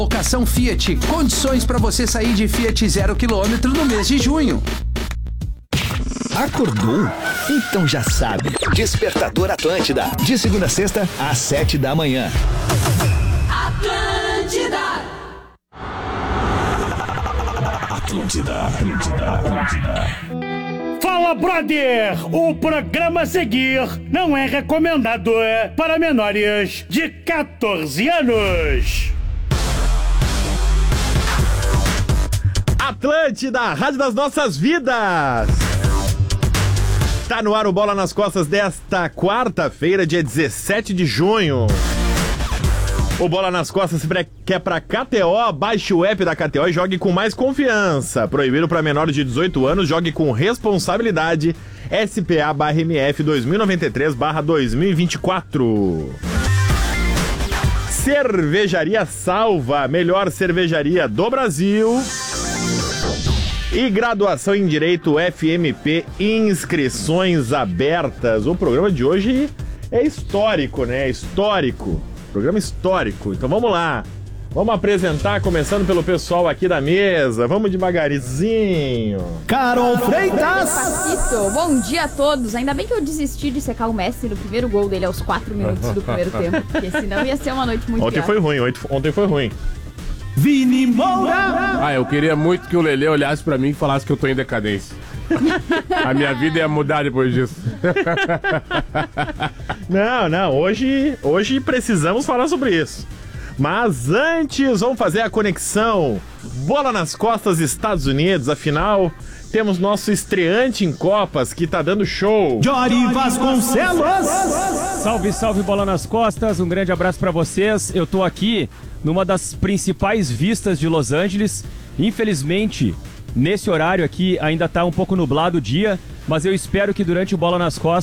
Locação Fiat, condições para você sair de Fiat 0 km no mês de junho. Acordou? Então já sabe. Despertador Atlântida, de segunda a sexta, às 7 da manhã. Atlântida. Fala, brother! O programa a seguir não é recomendado para menores de 14 anos. Atlântida, Rádio das Nossas Vidas. Tá no ar o Bola nas Costas desta quarta-feira, dia 17 de junho. O Bola nas Costas que é pra KTO, baixe o app da KTO e jogue com mais confiança. Proibido para menores de 18 anos, jogue com responsabilidade. SPA/MF 2093/2024. Cervejaria Salva, melhor cervejaria do Brasil. E graduação em Direito FMP, inscrições abertas. O programa de hoje é histórico, né? Histórico. Programa histórico. Então vamos lá. Vamos apresentar, começando pelo pessoal aqui da mesa. Vamos devagarzinho. Carol Freitas! Papito, bom dia a todos. Ainda bem que eu desisti de secar o Messi no primeiro gol dele aos 4 minutos do primeiro tempo, porque senão ia ser uma noite muito Ontem foi ruim, ontem foi ruim. Vini Moura! Eu queria muito que o Lelê olhasse pra mim e falasse que eu tô em decadência. A minha vida ia mudar depois disso. Não, hoje precisamos falar sobre isso. Mas antes, vamos fazer a conexão Bola nas Costas, Estados Unidos. Afinal, temos nosso estreante em Copas que tá dando show. Jory Vasconcelos! Salve, salve, Bola nas Costas. Um grande abraço pra vocês. Eu tô aqui numa das principais vistas de Los Angeles. Infelizmente, nesse horário aqui ainda tá um pouco nublado o dia, mas eu espero que durante o Bola nas Costas